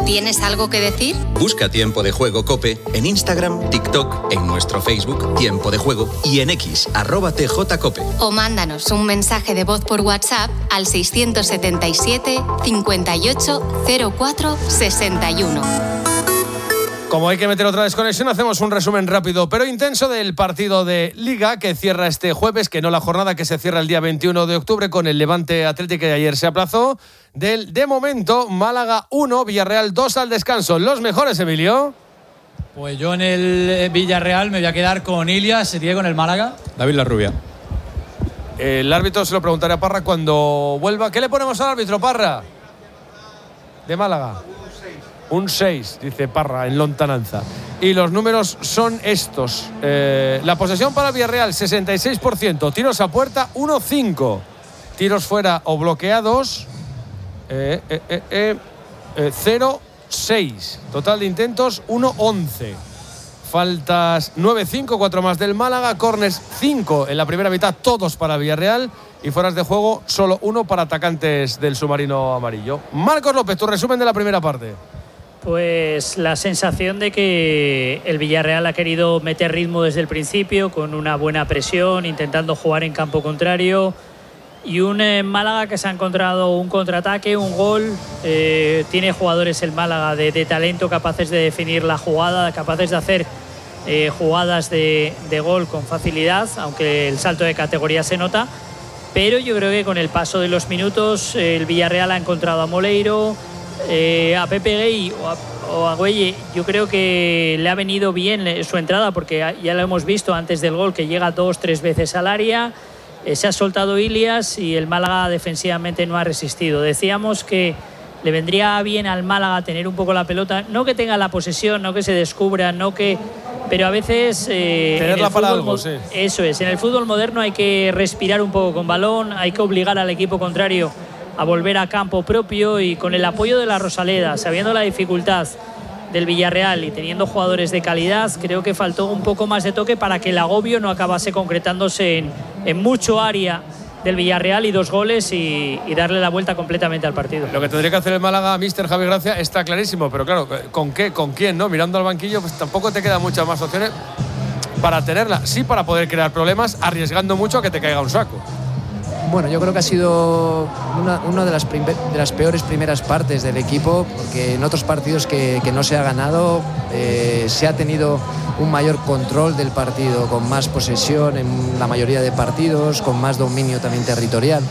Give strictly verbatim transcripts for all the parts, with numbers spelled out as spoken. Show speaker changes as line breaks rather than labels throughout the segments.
¿Tienes algo que decir?
Busca Tiempo de Juego COPE en Instagram, TikTok, en nuestro Facebook Tiempo de Juego y en X, arroba tjcope.
O mándanos un mensaje de voz por WhatsApp al seiscientos setenta y siete, cincuenta y ocho, cero cuatro, sesenta y uno.
Como hay que meter otra desconexión, hacemos un resumen rápido pero intenso del partido de Liga que cierra este jueves, que no la jornada que se cierra el día veintiuno de octubre con el Levante Atlético, que ayer se aplazó. Del, de momento, Málaga uno, Villarreal dos al descanso. ¿Los mejores, Emilio?
Pues yo en el Villarreal me voy a quedar con Ilias, sería con el Málaga.
David Larrubia.
El árbitro se lo preguntaré a Parra cuando vuelva. ¿Qué le ponemos al árbitro, Parra? De Málaga. Un seis, dice Parra en lontananza. Y los números son estos. Eh, la posesión para Villarreal, sesenta y seis por ciento. Tiros a puerta, uno cinco. Tiros fuera o bloqueados, eh, eh, eh, eh, eh, cero seis. Total de intentos, uno once. Faltas nueve cinco, cuatro más del Málaga. Corners cinco en la primera mitad, todos para Villarreal. Y fueras de juego, solo uno para atacantes del submarino amarillo. Marcos López, tu resumen de la primera parte.
Pues la sensación de que el Villarreal ha querido meter ritmo desde el principio, con una buena presión, intentando jugar en campo contrario, y un eh, Málaga que se ha encontrado un contraataque, un gol. Eh, tiene jugadores el Málaga de, de talento, capaces de definir la jugada, capaces de hacer eh, jugadas de, de gol con facilidad, aunque el salto de categoría se nota. Pero yo creo que con el paso de los minutos eh, el Villarreal ha encontrado a Moleiro, Eh, a Pepe Gay o a, o a Güelle. Yo creo que le ha venido bien su entrada, porque ya lo hemos visto antes del gol, que llega dos, tres veces al área. Eh, se ha soltado Ilias y el Málaga defensivamente no ha resistido. Decíamos que le vendría bien al Málaga tener un poco la pelota, no que tenga la posesión, no que se descubra, no que... pero a veces eh,
tenerla para algo, sí.
Eso es, en el fútbol moderno hay que respirar un poco con balón, hay que obligar al equipo contrario a volver a campo propio, y con el apoyo de la Rosaleda, sabiendo la dificultad del Villarreal y teniendo jugadores de calidad, creo que faltó un poco más de toque para que el agobio no acabase concretándose en, en mucho área del Villarreal y dos goles y, y darle la vuelta completamente al partido.
Lo que tendría que hacer el Málaga, míster Javier Gracia, está clarísimo, pero claro, ¿con qué? ¿Con quién? ¿No? Mirando al banquillo, pues tampoco te quedan muchas más opciones para tenerla. Sí, para poder crear problemas, arriesgando mucho a que te caiga un saco.
Bueno, yo creo que ha sido una, una de, las prim- de las peores primeras partes del equipo, porque en otros partidos que, que no se ha ganado eh, se ha tenido un mayor control del partido, con más posesión en la mayoría de partidos, con más dominio también territorial.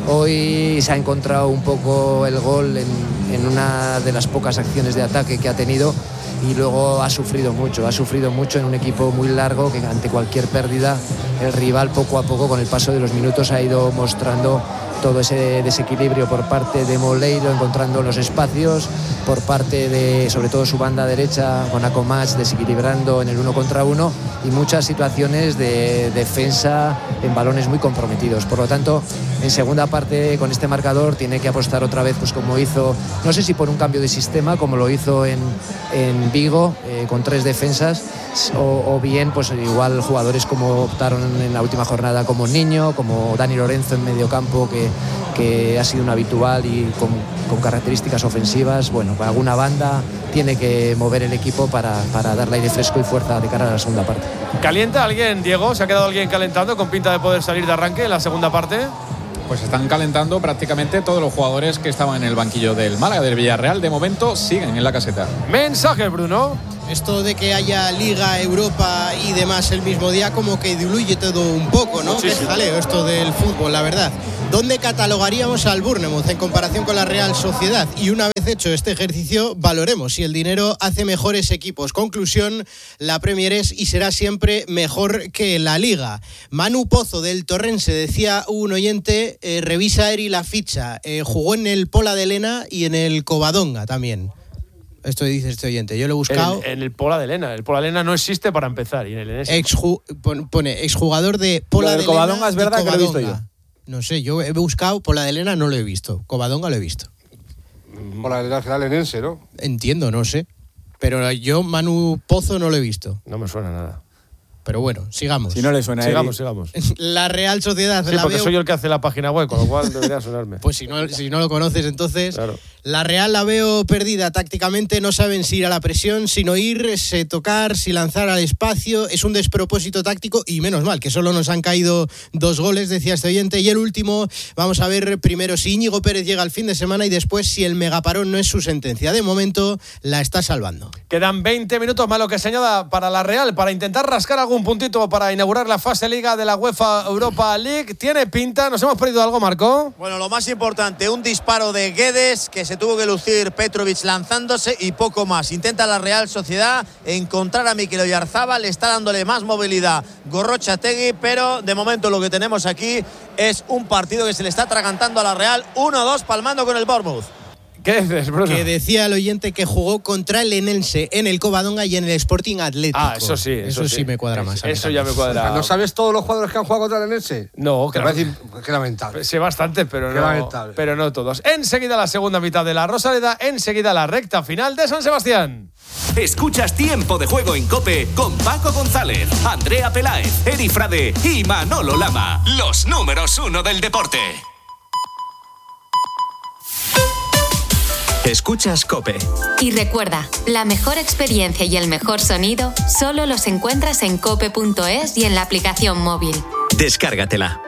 Hoy se ha encontrado un poco el gol en, en una de las pocas acciones de ataque que ha tenido, y luego ha sufrido mucho, ha sufrido mucho en un equipo muy largo, que ante cualquier pérdida el rival poco a poco, con el paso de los minutos, ha ido mostrando todo ese desequilibrio por parte de Moleiro, encontrando los espacios, por parte de, sobre todo, su banda derecha, con Acomach desequilibrando en el uno contra uno, y muchas situaciones de defensa en balones muy comprometidos. Por lo tanto, en segunda parte, con este marcador, tiene que apostar otra vez, pues como hizo, no sé si por un cambio de sistema, como lo hizo en, en Vigo, eh, con tres defensas, o, o bien, pues igual jugadores como optaron en la última jornada, como Niño, como Dani Lorenzo en medio campo, que, que ha sido un habitual y con, con características ofensivas. Bueno, para alguna banda tiene que mover el equipo para, para darle aire fresco y fuerza de cara a la segunda parte.
¿Calienta alguien, Diego? ¿Se ha quedado alguien calentando con pinta de poder salir de arranque en la segunda parte?
Pues están calentando prácticamente todos los jugadores que estaban en el banquillo del Málaga. Del Villarreal, de momento, siguen en la caseta.
Mensaje, Bruno.
Esto de que haya Liga, Europa y demás el mismo día, como que diluye todo un poco, ¿no? Qué jaleo esto del fútbol, la verdad. ¿Dónde catalogaríamos al Bournemouth en comparación con la Real Sociedad? Y una vez hecho este ejercicio, valoremos si el dinero hace mejores equipos. Conclusión, la Premier es y será siempre mejor que la Liga. Manu Pozo, del Torrense, decía un oyente, eh, revisa Eri la ficha. Eh, jugó en el Pola de Lena y en el Covadonga también. Esto dice este oyente, yo lo he buscado.
En, en el Pola de Lena. El Pola de Lena no existe para empezar. Y en el
Exju, pone exjugador de Pola de Lena.
Covadonga es verdad que lo he visto yo.
No sé, yo he buscado Pola de Lena, no lo he visto. Covadonga lo he visto.
Pola de Lena será lenense, ¿no?
Entiendo, no sé. Pero yo Manu Pozo no lo he visto.
No me suena nada.
Pero bueno, sigamos.
Si no le suena a
Sigamos, sigamos.
La Real Sociedad.
Sí,
la
porque
veo...
soy yo el que hace la página web, con lo cual debería sonarme.
Pues si no, si no lo conoces, entonces.
Claro.
La Real la veo perdida tácticamente, no saben si ir a la presión, si no ir, si tocar, si lanzar al espacio. Es un despropósito táctico y menos mal, que solo nos han caído dos goles, decía este oyente. Y el último, vamos a ver primero si Íñigo Pérez llega al fin de semana y después si el megaparón no es su sentencia. De momento la está salvando.
Quedan veinte minutos más lo que señala para la Real, para intentar rascar algún puntito para inaugurar la fase Liga de la UEFA Europa League. Tiene pinta, ¿nos hemos perdido algo, Marco?
Bueno, lo más importante, un disparo de Guedes que se tuvo que lucir Petrovic lanzándose y poco más. Intenta la Real Sociedad encontrar a Mikel Oyarzábal, está dándole más movilidad Gorrotxategi, pero de momento lo que tenemos aquí es un partido que se le está atragantando a la Real. uno dos palmando con el Bournemouth.
¿Qué dices, Bruno?
Que decía el oyente que jugó contra el Enense en el Covadonga y en el Sporting Atlético.
Ah, eso sí.
Eso, eso sí. sí me cuadra más.
Eso ya me cuadra.
¿No sabes todos los jugadores que han jugado contra el Enense?
No, claro.
Me parece qué lamentable.
Sé bastante, pero
qué
no,
lamentable.
pero no todos. Enseguida la segunda mitad de la Rosaleda, enseguida la recta final de San Sebastián.
Escuchas Tiempo de Juego en COPE con Paco González, Andrea Peláez, Eri Frade y Manolo Lama. Los números uno del deporte.
Escuchas COPE.
Y recuerda, la mejor experiencia y el mejor sonido solo los encuentras en cope punto es y en la aplicación móvil.
Descárgatela.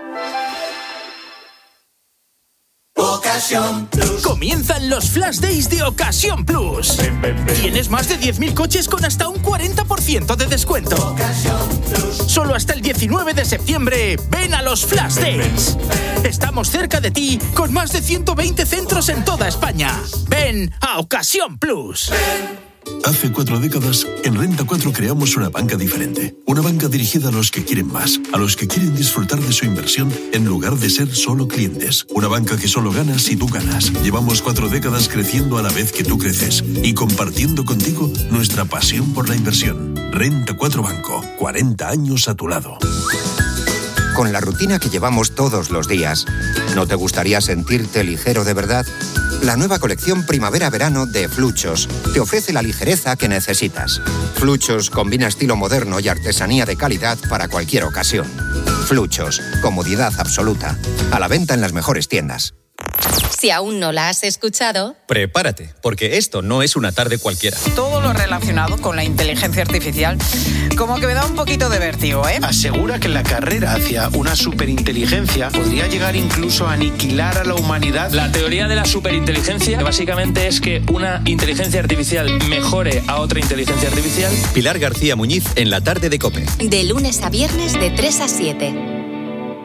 Ocasión Plus. Comienzan los Flash Days de Ocasión Plus. Ven, ven, ven. Tienes más de diez mil coches con hasta un cuarenta por ciento de descuento. Ocasión Plus. Solo hasta el diecinueve de septiembre. Ven a los Flash ven, Days. Ven, ven. Estamos cerca de ti con más de ciento veinte centros en toda España. Ven a Ocasión Plus. Ven.
Hace cuatro décadas, en Renta cuatro creamos una banca diferente. Una banca dirigida a los que quieren más, a los que quieren disfrutar de su inversión en lugar de ser solo clientes. Una banca que solo gana si tú ganas. Llevamos cuatro décadas creciendo a la vez que tú creces y compartiendo contigo nuestra pasión por la inversión. Renta cuatro Banco, cuarenta años a tu lado.
Con la rutina que llevamos todos los días, ¿no te gustaría sentirte ligero de verdad? La nueva colección Primavera-Verano de Fluchos te ofrece la ligereza que necesitas. Fluchos combina estilo moderno y artesanía de calidad para cualquier ocasión. Fluchos, comodidad absoluta. A la venta en las mejores tiendas.
Si aún no la has escuchado,
prepárate, porque esto no es una tarde cualquiera.
Todo lo relacionado con la inteligencia artificial como que me da un poquito de vértigo, ¿eh?
Asegura que la carrera hacia una superinteligencia podría llegar incluso a aniquilar a la humanidad.
La teoría de la superinteligencia básicamente es que una inteligencia artificial mejore a otra inteligencia artificial.
Pilar García Muñiz en la tarde de COPE.
De lunes a viernes de tres a siete.